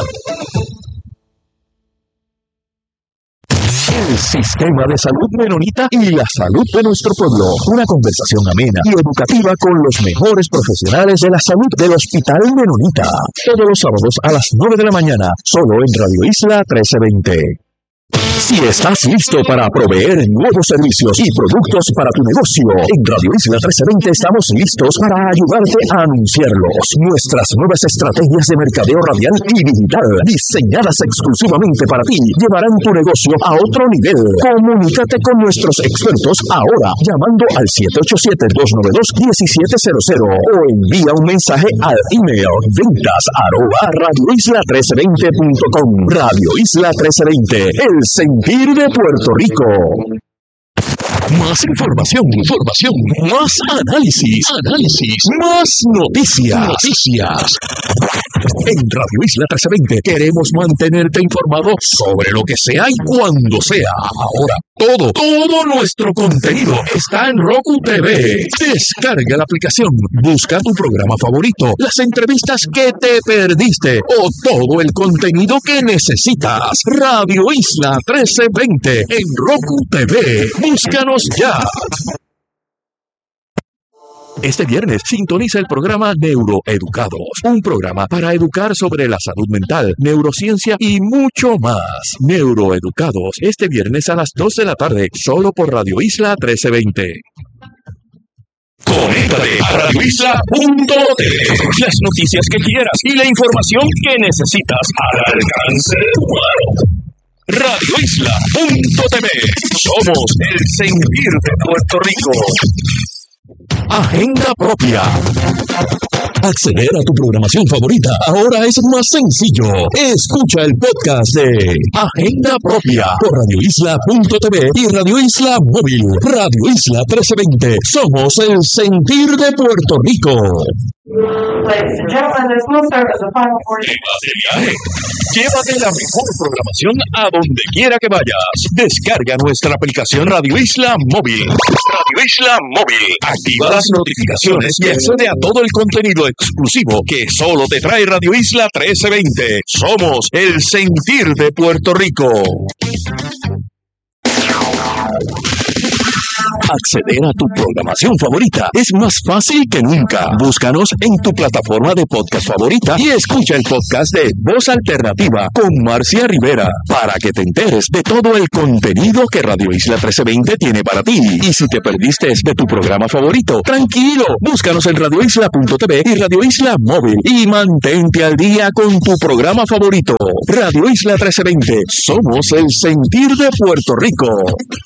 El sistema de salud menonita y la salud de nuestro pueblo. Una conversación amena y educativa con los mejores profesionales de la salud del Hospital Menonita. Todos los sábados a las nueve de la mañana, solo en Radio Isla trece veinte. Si estás listo para proveer nuevos servicios y productos para tu negocio, en Radio Isla trece veinte estamos listos para ayudarte a anunciarlos. Nuestras nuevas estrategias de mercadeo radial y digital, diseñadas exclusivamente para ti, llevarán tu negocio a otro nivel. Comunícate con nuestros expertos ahora, llamando al siete ocho siete, dos nueve dos, uno siete cero cero o envía un mensaje al email ventas arroba radio isla trece veinte punto com. Radio Isla trece veinte, el sentir de Puerto Rico. Más información, información, más análisis, análisis, más noticias, noticias. En Radio Isla trece veinte queremos mantenerte informado sobre lo que sea y cuando sea. Ahora, todo, todo nuestro contenido está en Roku T V. Descarga la aplicación, busca tu programa favorito, las entrevistas que te perdiste o todo el contenido que necesitas. Radio Isla trece veinte en Roku T V. Búscanos ya. Este viernes sintoniza el programa Neuroeducados, un programa para educar sobre la salud mental, neurociencia y mucho más. Neuroeducados, este viernes a las dos de la tarde, solo por Radio Isla trece veinte. Conéctate a radio isla punto t v. Las noticias que quieras y la información que necesitas al alcance de tu mano. radio isla punto t v. Somos el sentir de Puerto Rico. Agenda Propia. Acceder a tu programación favorita ahora es más sencillo. Escucha el podcast de Agenda Propia por radio isla punto t v y Radio Isla Móvil. Radio Isla trece veinte. Somos el sentir de Puerto Rico. Ladies and gentlemen, this will serve as a final portion. Llévate la mejor programación a donde quiera que vayas. Descarga nuestra aplicación Radio Isla Móvil. Radio Isla Móvil. Activa las notificaciones y accede a todo el contenido exclusivo que solo te trae Radio Isla trece veinte. Somos el sentir de Puerto Rico. Acceder a tu programación favorita es más fácil que nunca. Búscanos en tu plataforma de podcast favorita y escucha el podcast de Voz Alternativa con Marcia Rivera para que te enteres de todo el contenido que Radio Isla trece veinte tiene para ti. Y si te perdiste de tu programa favorito, tranquilo, búscanos en radio isla punto t v y Radio Isla Móvil y mantente al día con tu programa favorito. Radio Isla trece veinte, somos el sentir de Puerto Rico.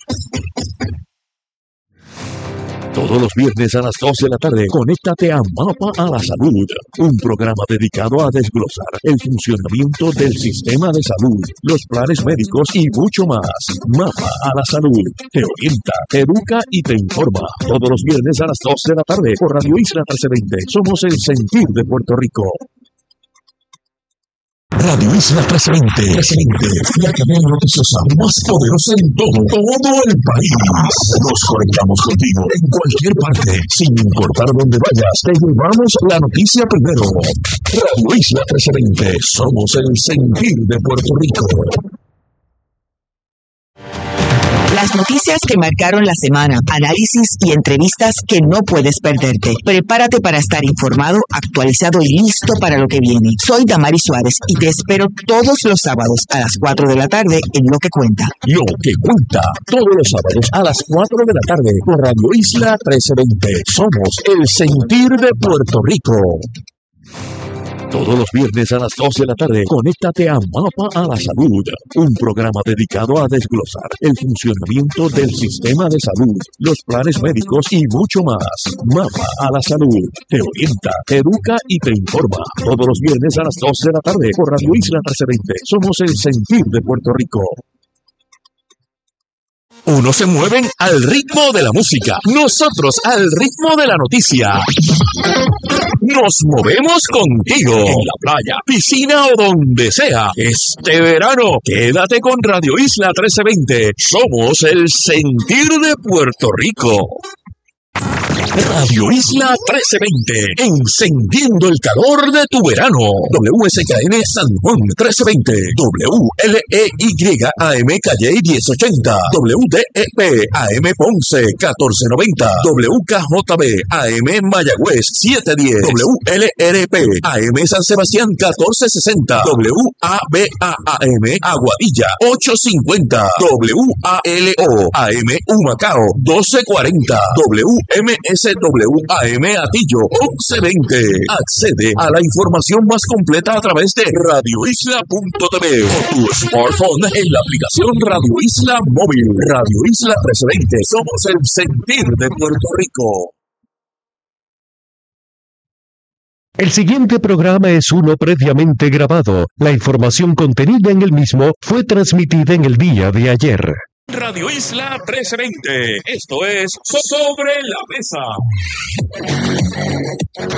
Todos los viernes a las dos de la tarde, conéctate a Mapa a la Salud, un programa dedicado a desglosar el funcionamiento del sistema de salud, los planes médicos y mucho más. Mapa a la Salud te orienta, te educa y te informa. Todos los viernes a las dos de la tarde por Radio Isla trece veinte. Somos el sentir de Puerto Rico. Radio Isla trece veinte, la cadena noticiosa más poderosa en todo, todo el país. Nos conectamos contigo en cualquier parte, sin importar dónde vayas, te llevamos la noticia primero. Radio Isla trece veinte, somos el sentir de Puerto Rico. Las noticias que marcaron la semana, análisis y entrevistas que no puedes perderte. Prepárate para estar informado, actualizado y listo para lo que viene. Soy Damari Suárez y te espero todos los sábados a las cuatro de la tarde en Lo que Cuenta. Lo que Cuenta, todos los sábados a las cuatro de la tarde por Radio Isla trece veinte. Somos el sentir de Puerto Rico. Todos los viernes a las dos de la tarde, conéctate a Mapa a la Salud, un programa dedicado a desglosar el funcionamiento del sistema de salud, los planes médicos y mucho más. Mapa a la Salud te orienta, te educa y te informa. Todos los viernes a las dos de la tarde por Radio Isla trece veinte. Somos el sentir de Puerto Rico. Unos se mueven al ritmo de la música, nosotros al ritmo de la noticia. Nos movemos contigo en la playa, piscina o donde sea. Este verano, quédate con Radio Isla trece veinte. Somos el sentir de Puerto Rico. Radio Isla trece veinte, encendiendo el calor de tu verano. W S K N San Juan trece veinte, W L E Y A M Calle diez ochenta, W D E P A M Ponce catorce noventa, W K J B A M Mayagüez siete diez, W L R P A M San Sebastián catorce sesenta, W A B A A M Aguadilla ocho cincuenta, W A L O A M Humacao doce cuarenta, W M S W A M Atillo once veinte. Accede a la información más completa a través de radio isla punto t v o tu smartphone en la aplicación Radio Isla Móvil. Radio Isla trece veinte. Somos el sentir de Puerto Rico. El siguiente programa es uno previamente grabado. La información contenida en el mismo fue transmitida en el día de ayer. Radio Isla trece veinte. Esto es Sobre la Mesa.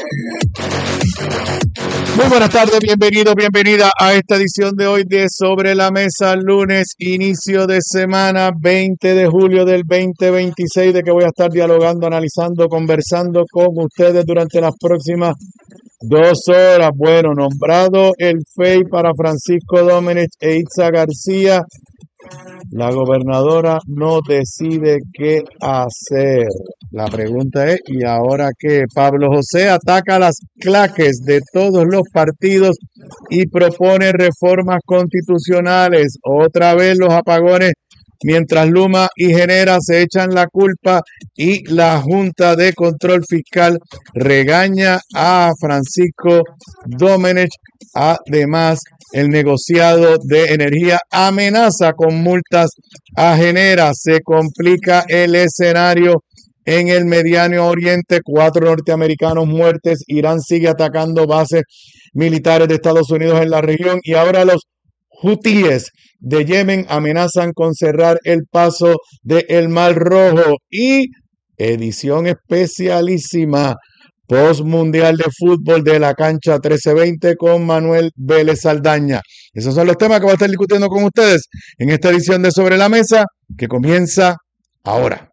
Muy buenas tardes, bienvenido, bienvenida a esta edición de hoy de Sobre la Mesa, lunes, inicio de semana, veinte de julio del veinte veintiséis, de que voy a estar dialogando, analizando, conversando con ustedes durante las próximas dos horas. Bueno, nombrado el F E I para Francisco Domenech e Itza García, la gobernadora no decide qué hacer. La pregunta es, ¿y ahora qué? Pablo José ataca las claques de todos los partidos y propone reformas constitucionales. Otra vez los apagones, mientras Luma y Genera se echan la culpa y la Junta de Control Fiscal regaña a Francisco Domenech. Además, el negociado de energía amenaza con multas a Genera. Se complica el escenario en el Mediano Oriente, cuatro norteamericanos muertos. Irán sigue atacando bases militares de Estados Unidos en la región y ahora los hutíes de Yemen amenazan con cerrar el paso del Mar Rojo. Y edición especialísima post-mundial de fútbol de la cancha trece veinte con Manuel Vélez Saldaña. Esos son los temas que voy a estar discutiendo con ustedes en esta edición de Sobre la Mesa, que comienza ahora.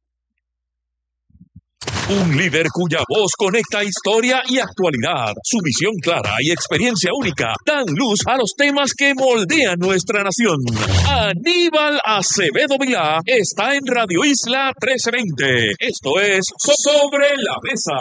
Un líder cuya voz conecta historia y actualidad. Su visión clara y experiencia única dan luz a los temas que moldean nuestra nación. Aníbal Acevedo Vilá está en Radio Isla trece veinte. Esto es Sobre la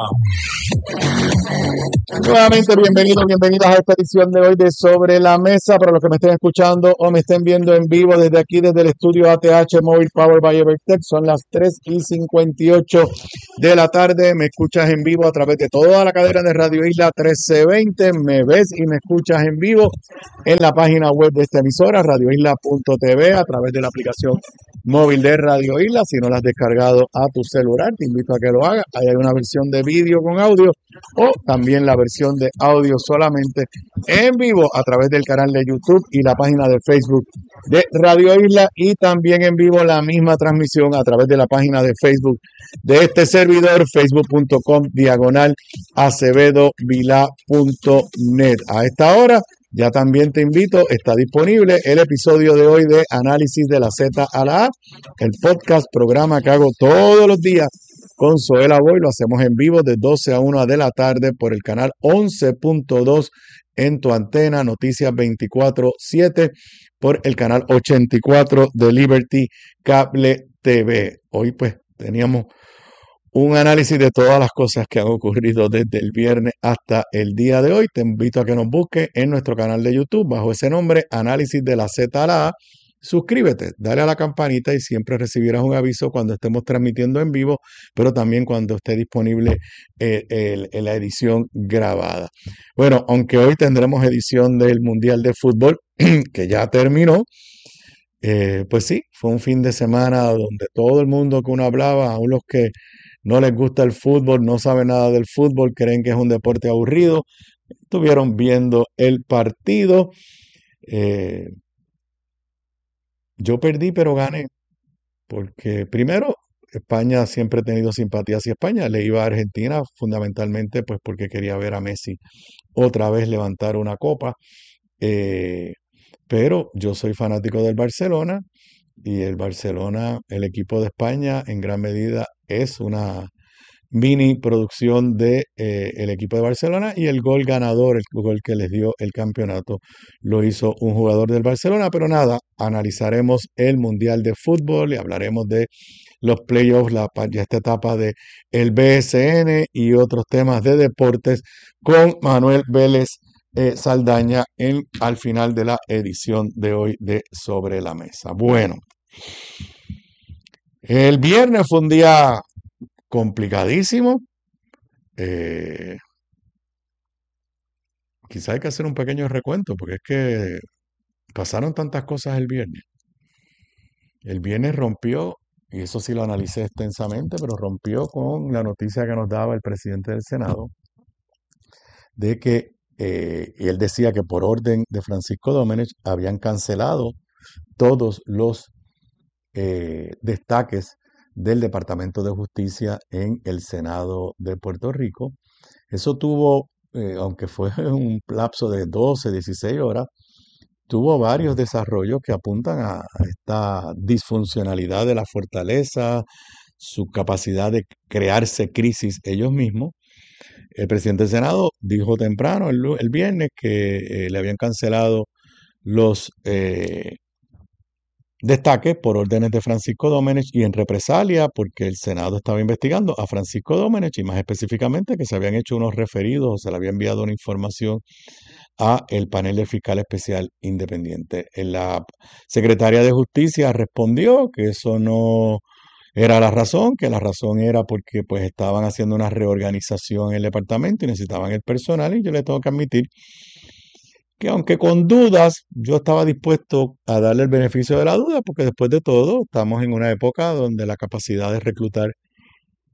Mesa. Nuevamente, bienvenidos, bienvenidas a esta edición de hoy de Sobre la Mesa. Para los que me estén escuchando o me estén viendo en vivo desde aquí, desde el estudio A T H Móvil Power by Evertech, son las tres y cincuenta y ocho de la tarde. Me escuchas en vivo a través de toda la cadena de Radio Isla trece veinte. Me ves y me escuchas en vivo en la página web de esta emisora, radio isla punto t v, a través de la aplicación móvil de Radio Isla. Si no la has descargado a tu celular, te invito a que lo hagas. Ahí hay una versión de vídeo con audio o también la versión de audio solamente en vivo a través del canal de YouTube y la página de Facebook de Radio Isla, y también en vivo la misma transmisión a través de la página de Facebook de este servidor, facebook punto com diagonal acevedo vilá punto net. A esta hora ya también te invito, está disponible el episodio de hoy de Análisis de la Z a la A, el podcast, programa que hago todos los días con Zoela Boy. Lo hacemos en vivo de doce a una de la tarde por el canal once punto dos en tu antena, Noticias veinticuatro siete por el canal ochenta y cuatro de Liberty Cable T V. Hoy pues teníamos un análisis de todas las cosas que han ocurrido desde el viernes hasta el día de hoy. Te invito a que nos busques en nuestro canal de YouTube bajo ese nombre, Análisis de la Z a la A. Suscríbete, dale a la campanita y siempre recibirás un aviso cuando estemos transmitiendo en vivo, pero también cuando esté disponible eh, el, el, la edición grabada. Bueno, aunque hoy tendremos edición del Mundial de Fútbol, que ya terminó, eh, pues sí, fue un fin de semana donde todo el mundo que uno hablaba, aún los que no les gusta el fútbol, no saben nada del fútbol, creen que es un deporte aburrido, estuvieron viendo el partido. Eh, Yo perdí, pero gané, porque primero, España siempre he tenido simpatía hacia España. Le iba a Argentina fundamentalmente pues porque quería ver a Messi otra vez levantar una copa. Eh, pero yo soy fanático del Barcelona y el Barcelona, el equipo de España, en gran medida es una mini producción de eh, el equipo de Barcelona, y el gol ganador, el gol que les dio el campeonato, lo hizo un jugador del Barcelona. Pero nada, analizaremos el Mundial de Fútbol y hablaremos de los playoffs, la, ya esta etapa de el B S N y otros temas de deportes con Manuel Vélez eh, Saldaña en, al final de la edición de hoy de Sobre la Mesa. Bueno, el viernes fue un día complicadísimo. Eh, quizá hay que hacer un pequeño recuento, porque es que pasaron tantas cosas el viernes. El viernes rompió, y eso sí lo analicé extensamente, pero rompió con la noticia que nos daba el presidente del Senado, de que, eh, y él decía que por orden de Francisco Domenech habían cancelado todos los eh, destaques del Departamento de Justicia en el Senado de Puerto Rico. Eso tuvo, eh, aunque fue un lapso de doce, dieciséis horas, tuvo varios desarrollos que apuntan a esta disfuncionalidad de la fortaleza, su capacidad de crearse crisis ellos mismos. El presidente del Senado dijo temprano, el, el viernes, que eh, le habían cancelado los eh, destaques por órdenes de Francisco Domenech, y en represalia porque el Senado estaba investigando a Francisco Domenech, y más específicamente que se habían hecho unos referidos o se le había enviado una información a el panel de fiscal especial independiente. La secretaria de Justicia respondió que eso no era la razón, que la razón era porque pues estaban haciendo una reorganización en el departamento y necesitaban el personal, y yo le tengo que admitir que aunque con dudas, yo estaba dispuesto a darle el beneficio de la duda, porque después de todo estamos en una época donde la capacidad de reclutar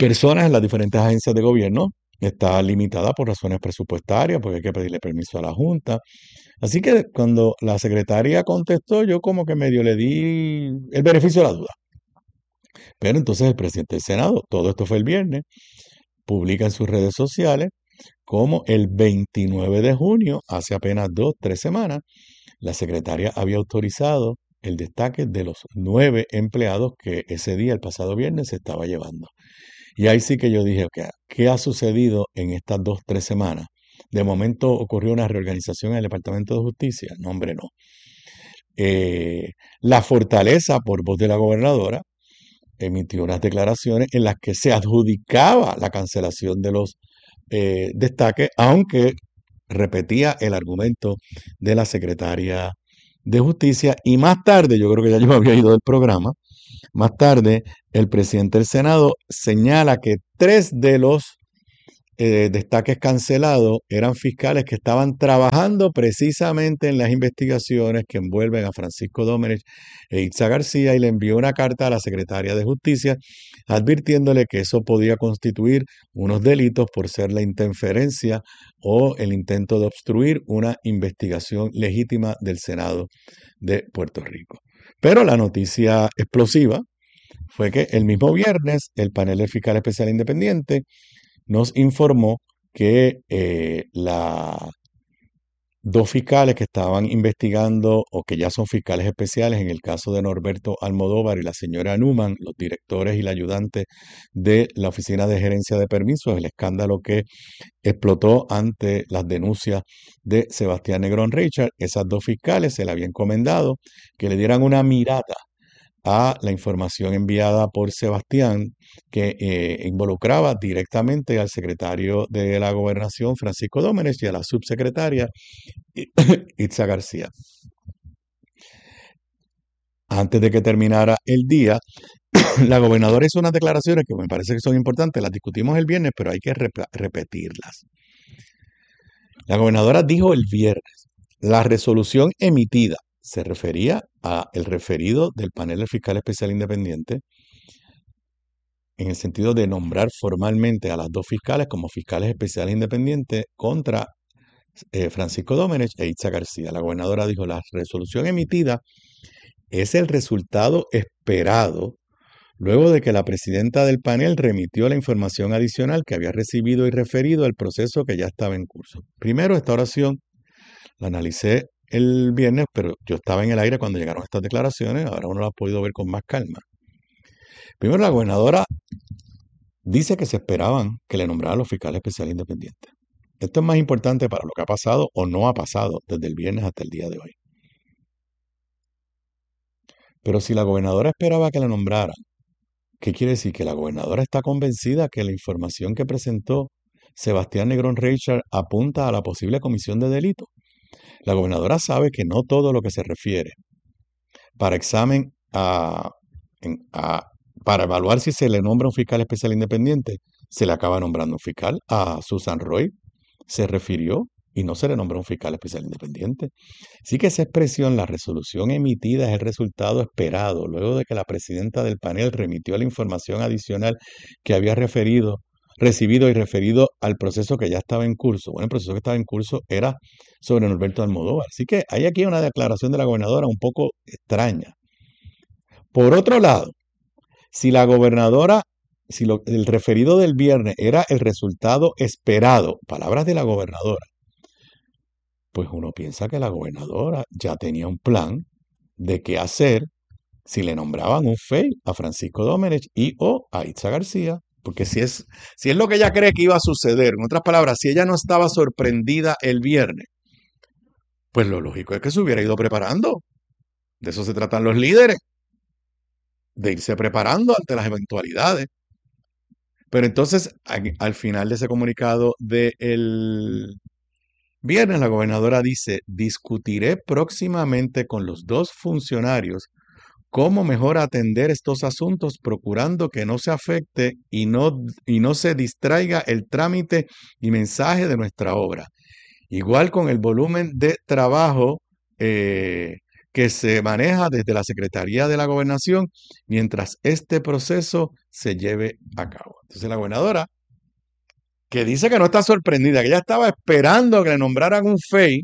personas en las diferentes agencias de gobierno está limitada por razones presupuestarias, porque hay que pedirle permiso a la Junta. Así que cuando la secretaria contestó, yo como que medio le di el beneficio de la duda. Pero entonces el presidente del Senado, todo esto fue el viernes, publica en sus redes sociales como el veintinueve de junio, hace apenas dos, tres semanas, la secretaria había autorizado el destaque de los nueve empleados que ese día, el pasado viernes, se estaba llevando. Y ahí sí que yo dije, okay, ¿qué ha sucedido en estas dos, tres semanas? De momento ocurrió una reorganización en el Departamento de Justicia. No, hombre, no. Eh, la Fortaleza, por voz de la gobernadora, emitió unas declaraciones en las que se adjudicaba la cancelación de los eh, destaques, aunque repetía el argumento de la secretaria de Justicia. Y más tarde, yo creo que ya yo había ido del programa, más tarde el presidente del Senado señala que tres de los eh, destaques cancelados eran fiscales que estaban trabajando precisamente en las investigaciones que envuelven a Francisco Domenech e Itza García, y le envió una carta a la secretaria de Justicia advirtiéndole que eso podía constituir unos delitos por ser la interferencia o el intento de obstruir una investigación legítima del Senado de Puerto Rico. Pero la noticia explosiva fue que el mismo viernes el panel del fiscal especial independiente nos informó que eh, la, dos fiscales que estaban investigando o que ya son fiscales especiales en el caso de Norberto Almodóvar y la señora Newman, los directores y la ayudante de la Oficina de Gerencia de Permisos, el escándalo que explotó ante las denuncias de Sebastián Negrón Richard, esas dos fiscales se le había encomendado que le dieran una mirada a la información enviada por Sebastián que eh, involucraba directamente al secretario de la Gobernación, Francisco Domenech, y a la subsecretaria Itza García. Antes de que terminara el día, la gobernadora hizo unas declaraciones que me parece que son importantes, las discutimos el viernes, pero hay que rep- repetirlas. La gobernadora dijo el viernes, la resolución emitida se refería a el referido del panel del fiscal especial independiente en el sentido de nombrar formalmente a las dos fiscales como fiscales especiales independientes contra eh, Francisco Domenech e Itza García. La gobernadora dijo, la resolución emitida es el resultado esperado luego de que la presidenta del panel remitió la información adicional que había recibido y referido al proceso que ya estaba en curso. Primero, esta oración la analicé el viernes, pero yo estaba en el aire cuando llegaron estas declaraciones, ahora uno las ha podido ver con más calma. Primero, la gobernadora dice que se esperaban que le nombraran los fiscales especiales independientes. Esto es más importante para lo que ha pasado o no ha pasado desde el viernes hasta el día de hoy. Pero si la gobernadora esperaba que la nombraran, ¿qué quiere decir? Que la gobernadora está convencida que la información que presentó Sebastián Negrón Richard apunta a la posible comisión de delito. La gobernadora sabe que no todo lo que se refiere para examen a, a, para evaluar si se le nombra un fiscal especial independiente, se le acaba nombrando un fiscal. A Susan Roy se refirió y no se le nombró un fiscal especial independiente. Así que esa expresión, la resolución emitida, es el resultado esperado luego de que la presidenta del panel remitió la información adicional que había referido recibido y referido al proceso que ya estaba en curso. Bueno, el proceso que estaba en curso era sobre Norberto Almodóvar. Así que hay aquí una declaración de la gobernadora un poco extraña. Por otro lado, si la gobernadora, si lo, el referido del viernes era el resultado esperado, palabras de la gobernadora, pues uno piensa que la gobernadora ya tenía un plan de qué hacer si le nombraban un F E I a Francisco Domenech y o a Itza García. Porque si es, si es lo que ella cree que iba a suceder, en otras palabras, si ella no estaba sorprendida el viernes, pues lo lógico es que se hubiera ido preparando. De eso se tratan los líderes, de irse preparando ante las eventualidades. Pero entonces, al, al final de ese comunicado del viernes, la gobernadora dice, discutiré próximamente con los dos funcionarios cómo mejor atender estos asuntos, procurando que no se afecte y no, y no se distraiga el trámite y mensaje de nuestra obra. Igual con el volumen de trabajo eh, que se maneja desde la Secretaría de la Gobernación mientras este proceso se lleve a cabo. Entonces la gobernadora, que dice que no está sorprendida, que ella estaba esperando que le nombraran un F E I,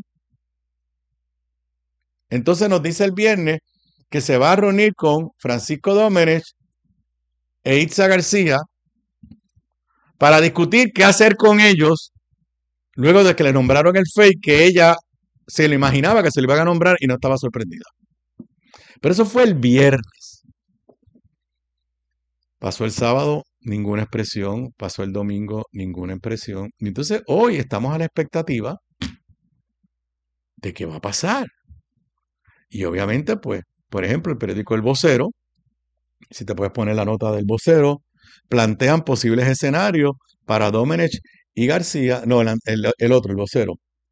entonces nos dice el viernes que se va a reunir con Francisco Domenech e Itza García para discutir qué hacer con ellos luego de que le nombraron el F E I, que ella se lo imaginaba que se le iban a nombrar y no estaba sorprendida. Pero eso fue el viernes. Pasó el sábado, ninguna expresión. Pasó el domingo, ninguna expresión. Y entonces hoy estamos a la expectativa de qué va a pasar. Y obviamente, pues, por ejemplo, el periódico El Vocero, si te puedes poner la nota del Vocero, plantean posibles escenarios para Domenech y García. No, el, el, el otro, el Vocero.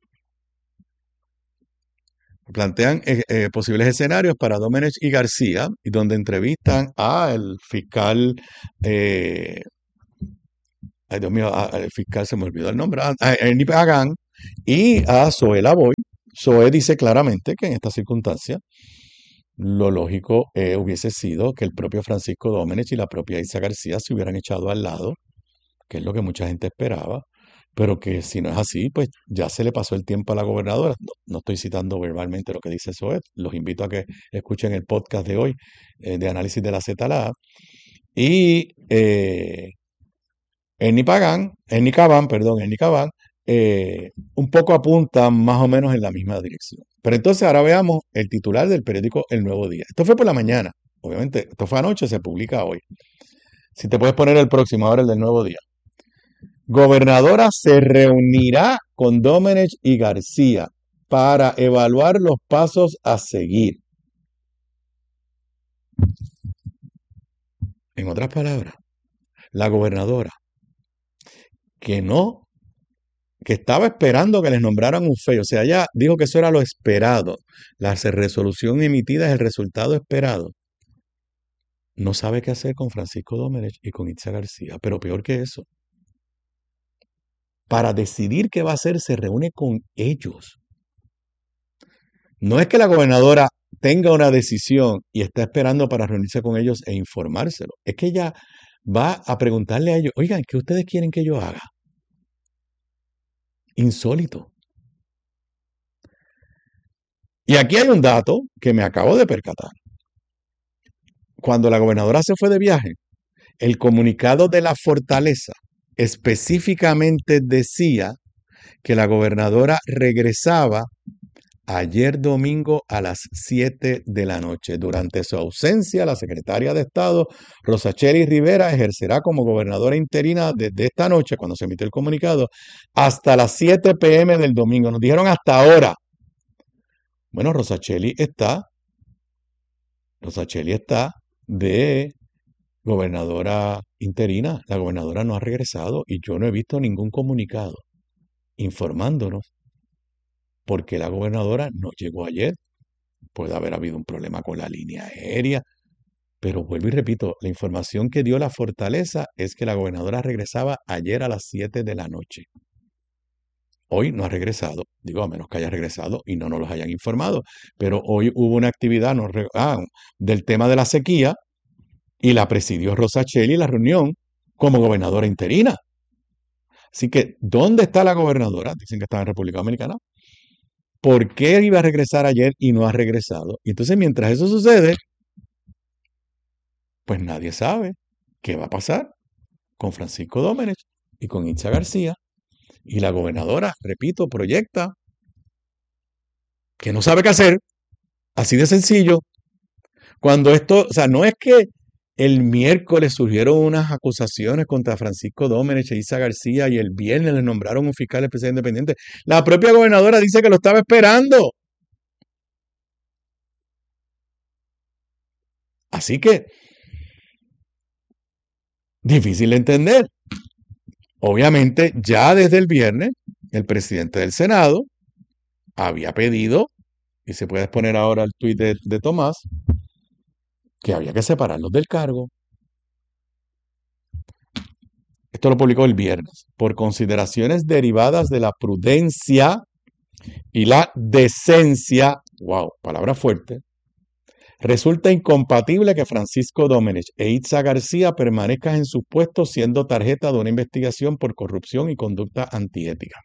Plantean eh, eh, posibles escenarios para Domenech y García, y donde entrevistan al fiscal, eh, ay Dios mío, al fiscal se me olvidó el nombre, a Ernie Pagan y a Zoé Lavoy. Zoé dice claramente que en esta circunstancia lo lógico eh, hubiese sido que el propio Francisco Domenech y la propia Itza García se hubieran echado al lado, que es lo que mucha gente esperaba. Pero que si no es así, pues ya se le pasó el tiempo a la gobernadora. No, no estoy citando verbalmente lo que dice Zoé. Los invito a que escuchen el podcast de hoy eh, de análisis de la Z L A. Y eh, Ernie Pagan, Ernie Caban, perdón, Ernie Caban, eh, un poco apunta más o menos en la misma dirección. Pero entonces ahora veamos el titular del periódico El Nuevo Día. Esto fue por la mañana. Obviamente, esto fue anoche, se publica hoy. Si te puedes poner el próximo, ahora el del Nuevo Día. Gobernadora se reunirá con Domenech y García para evaluar los pasos a seguir. En otras palabras, la gobernadora que no, que estaba esperando que les nombraran un F E I, o sea, ella dijo que eso era lo esperado, la resolución emitida es el resultado esperado. No sabe qué hacer con Francisco Domenech y con Itza García, pero peor que eso. Para decidir qué va a hacer, se reúne con ellos. No es que la gobernadora tenga una decisión y está esperando para reunirse con ellos e informárselo. Es que ella va a preguntarle a ellos, oigan, ¿qué ustedes quieren que yo haga? Insólito. Y aquí hay un dato que me acabo de percatar. Cuando la gobernadora se fue de viaje, el comunicado de la Fortaleza específicamente decía que la gobernadora regresaba ayer domingo a las siete de la noche. Durante su ausencia, la secretaria de Estado, Rosacheli Rivera, ejercerá como gobernadora interina desde esta noche, cuando se emitió el comunicado, hasta las siete pe eme del domingo. Nos dijeron hasta ahora. Bueno, Rosacheli está, Rosacheli está de gobernadora interina. La gobernadora no ha regresado y yo no he visto ningún comunicado informándonos por qué la gobernadora no llegó ayer. Puede haber habido un problema con la línea aérea, pero vuelvo y repito, la información que dio la Fortaleza es que la gobernadora regresaba ayer a las siete de la noche. Hoy no ha regresado, digo, a menos que haya regresado y no nos los hayan informado, pero hoy hubo una actividad no, ah, del tema de la sequía, y la presidió Rosacheli la reunión como gobernadora interina. Así que, ¿dónde está la gobernadora? Dicen que está en República Dominicana. ¿Por qué iba a regresar ayer y no ha regresado? Y entonces, mientras eso sucede, pues nadie sabe qué va a pasar con Francisco Domenech y con Itza García. Y la gobernadora, repito, proyecta que no sabe qué hacer, así de sencillo. Cuando esto, o sea, no es que el miércoles surgieron unas acusaciones contra Francisco Domenech e Itza García y el viernes le nombraron un fiscal especial independiente. La propia gobernadora dice que lo estaba esperando. Así que, difícil de entender. Obviamente, ya desde el viernes, el presidente del Senado había pedido, y se puede exponer ahora el tuit de, de Tomás, que había que separarlos del cargo. Esto lo publicó el viernes. Por consideraciones derivadas de la prudencia y la decencia, wow, palabra fuerte, Resulta incompatible que Francisco Domenech e Itza García permanezcan en sus puestos siendo tarjeta de una investigación por corrupción y conducta antiética.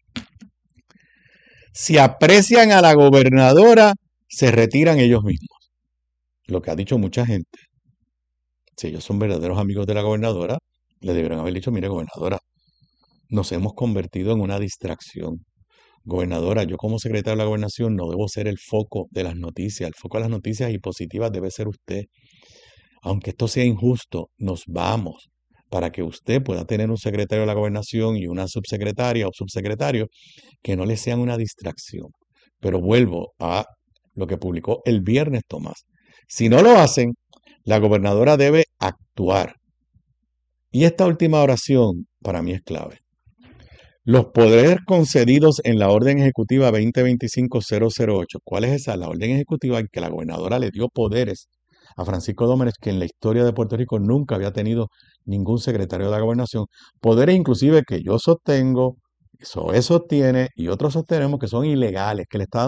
Si aprecian a la gobernadora, se retiran ellos mismos. Lo que ha dicho mucha gente. Si ellos son verdaderos amigos de la gobernadora, le deberían haber dicho, mire, gobernadora, nos hemos convertido en una distracción. Gobernadora, yo como secretario de la gobernación no debo ser el foco de las noticias. El foco de las noticias y positivas debe ser usted. Aunque esto sea injusto, nos vamos para que usted pueda tener un secretario de la gobernación y una subsecretaria o subsecretario que no le sean una distracción. Pero vuelvo a lo que publicó el viernes Tomás. Si no lo hacen, la gobernadora debe actuar. Y esta última oración para mí es clave. Los poderes concedidos en la Orden Ejecutiva veinte veinticinco cero cero ocho. ¿Cuál es esa? La orden ejecutiva en que la gobernadora le dio poderes a Francisco Domenech, que en la historia de Puerto Rico nunca había tenido ningún secretario de la gobernación. Poderes inclusive que yo sostengo, eso sostiene y otros sostenemos que son ilegales, que le está dando